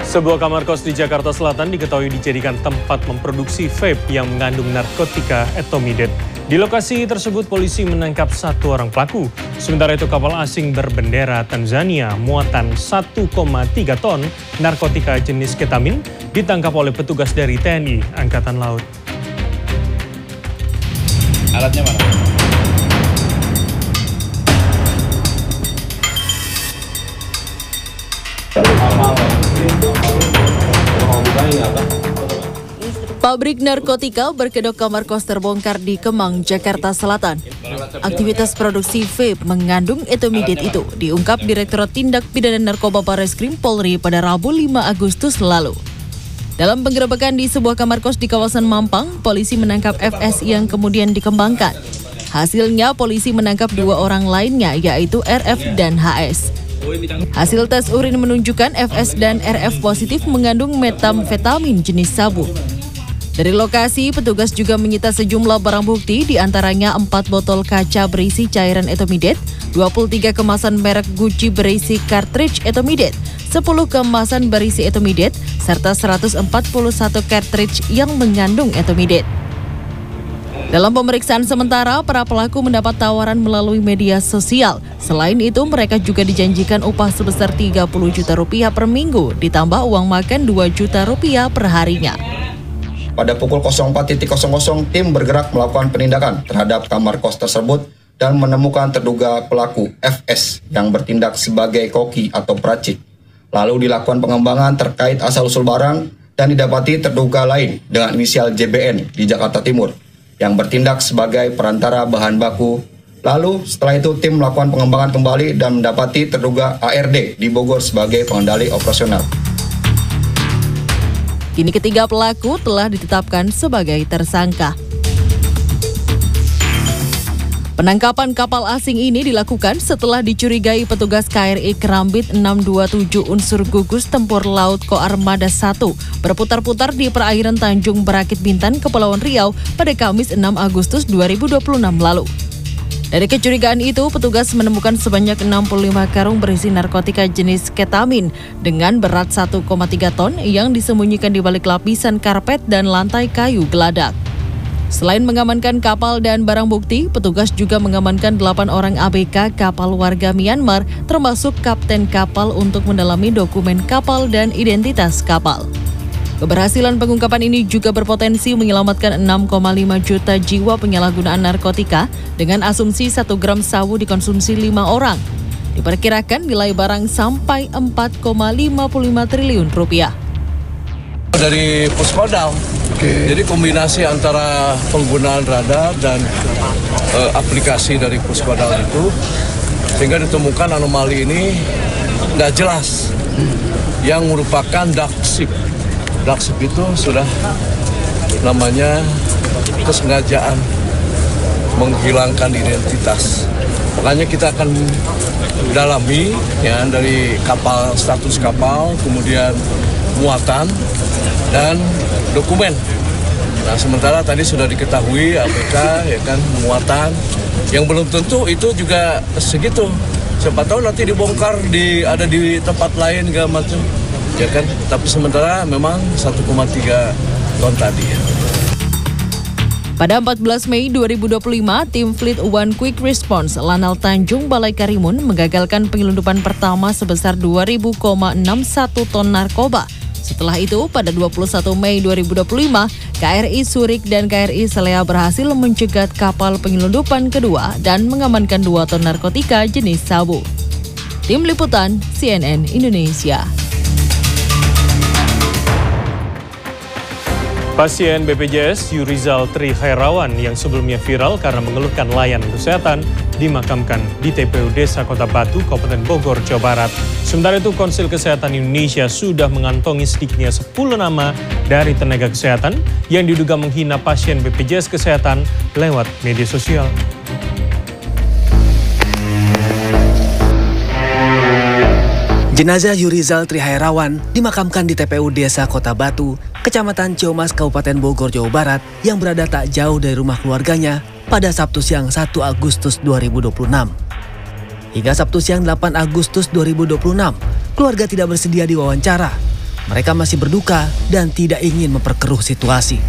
Sebuah kamar kos di Jakarta Selatan diketahui dijadikan tempat memproduksi vape yang mengandung narkotika etomidate. Di lokasi tersebut polisi menangkap satu orang pelaku. Sementara itu kapal asing berbendera Tanzania muatan 1,3 ton narkotika jenis ketamin ditangkap oleh petugas dari TNI Angkatan Laut. Alatnya mana? Pabrik narkotika berkedok kamar kos terbongkar di Kemang, Jakarta Selatan. Aktivitas produksi vape mengandung etomidate itu diungkap Direktorat Tindak Pidana Narkoba Barreskrim Polri pada Rabu 5 Agustus lalu. Dalam penggerebekan di sebuah kamar kos di kawasan Mampang, polisi menangkap FS yang kemudian dikembangkan. Hasilnya polisi menangkap dua orang lainnya yaitu RF dan HS. Hasil tes urin menunjukkan FS dan RF positif mengandung metamfetamin jenis sabu. Dari lokasi, petugas juga menyita sejumlah barang bukti, diantaranya 4 botol kaca berisi cairan etomidate, 23 kemasan merek Gucci berisi cartridge etomidate, 10 kemasan berisi etomidate, serta 141 cartridge yang mengandung etomidate. Dalam pemeriksaan sementara, para pelaku mendapat tawaran melalui media sosial. Selain itu, mereka juga dijanjikan upah sebesar 30 juta rupiah per minggu, ditambah uang makan 2 juta rupiah per harinya. Pada pukul 04.00, tim bergerak melakukan penindakan terhadap kamar kos tersebut dan menemukan terduga pelaku FS yang bertindak sebagai koki atau peracik. Lalu dilakukan pengembangan terkait asal-usul barang dan didapati terduga lain dengan inisial JBN di Jakarta Timur yang bertindak sebagai perantara bahan baku. Lalu setelah itu tim melakukan pengembangan kembali dan mendapati terduga ARD di Bogor sebagai pengendali operasional. Kini ketiga pelaku telah ditetapkan sebagai tersangka. Penangkapan kapal asing ini dilakukan setelah dicurigai petugas KRI Kerambit 627 unsur gugus tempur laut Koarmada 1 berputar-putar di perairan Tanjung Berakit Bintan, Kepulauan Riau pada Kamis 6 Agustus 2026 lalu. Dari kecurigaan itu, petugas menemukan sebanyak 65 karung berisi narkotika jenis ketamin dengan berat 1,3 ton yang disembunyikan di balik lapisan karpet dan lantai kayu geladak. Selain mengamankan kapal dan barang bukti, petugas juga mengamankan 8 orang ABK kapal warga Myanmar, termasuk kapten kapal untuk mendalami dokumen kapal dan identitas kapal. Keberhasilan pengungkapan ini juga berpotensi menyelamatkan 6,5 juta jiwa penyalahgunaan narkotika dengan asumsi 1 gram sabu dikonsumsi 5 orang. Diperkirakan nilai barang sampai 4,55 triliun rupiah. Dari Puskodam, jadi kombinasi antara penggunaan radar dan aplikasi dari Puskodam itu, sehingga ditemukan anomali ini nggak jelas, yang merupakan dark ship. Dark ship itu sudah namanya kesengajaan menghilangkan identitas. Makanya kita akan dalami ya dari kapal, status kapal, kemudian muatan dan dokumen. Nah, sementara tadi sudah diketahui ABK ya kan muatan yang belum tentu itu juga segitu. Siapa tahu nanti dibongkar ada di tempat lain segala macam. Ya kan, tapi sementara memang 1,3 ton tadi ya. Pada 14 Mei 2025, tim Fleet One Quick Response Lanal Tanjung Balai Karimun menggagalkan penyelundupan pertama sebesar 2.061 ton narkoba. Setelah itu, pada 21 Mei 2025, KRI Surik dan KRI Selea berhasil mencegat kapal penyelundupan kedua dan mengamankan 2 ton narkotika jenis sabu. Tim Liputan CNN Indonesia. Pasien BPJS Yurizal Tri Hairawan yang sebelumnya viral karena mengeluhkan layanan kesehatan dimakamkan di TPU Desa Kota Batu, Kabupaten Bogor, Jawa Barat. Sementara itu, Konsil Kesehatan Indonesia sudah mengantongi sedikitnya 10 nama dari tenaga kesehatan yang diduga menghina pasien BPJS Kesehatan lewat media sosial. Jenazah Yurizal Tri Hairawan dimakamkan di TPU Desa Kota Batu, Kecamatan Ciamas, Kabupaten Bogor, Jawa Barat yang berada tak jauh dari rumah keluarganya pada Sabtu siang 1 Agustus 2026. Hingga Sabtu siang 8 Agustus 2026, keluarga tidak bersedia diwawancara. mereka masih berduka dan tidak ingin memperkeruh situasi.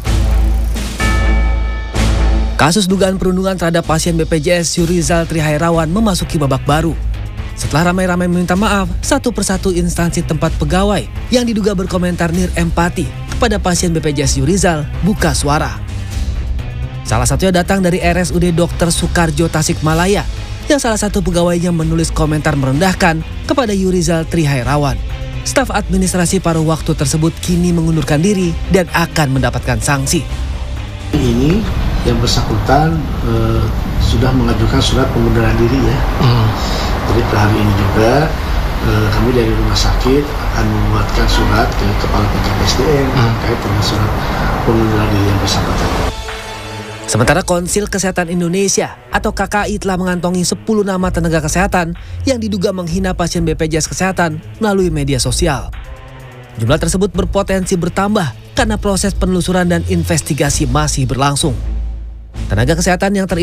Kasus dugaan perundungan terhadap pasien BPJS Yurizal Trihairawan memasuki babak baru. Setelah ramai-ramai meminta maaf, satu persatu instansi tempat pegawai yang diduga berkomentar nirempati kepada pasien BPJS Yurizal buka suara. Salah satunya datang dari RSUD Dr. Soekarjo Tasikmalaya, yang salah satu pegawainya menulis komentar merendahkan kepada Yurizal Trihairawan. Staf administrasi paruh waktu tersebut kini mengundurkan diri dan akan mendapatkan sanksi. Ini yang bersangkutan sudah mengajukan surat pengunduran diri ya. Jadi per hari ini juga kami dari rumah sakit akan membuatkan surat ke Kepala Pejabat SDM terkait dengan surat pengunduran diri yang bersangkutan. Sementara Konsil Kesehatan Indonesia atau KKI telah mengantongi 10 nama tenaga kesehatan yang diduga menghina pasien BPJS Kesehatan melalui media sosial. Jumlah tersebut berpotensi bertambah karena proses penelusuran dan investigasi masih berlangsung. Tenaga kesehatan yang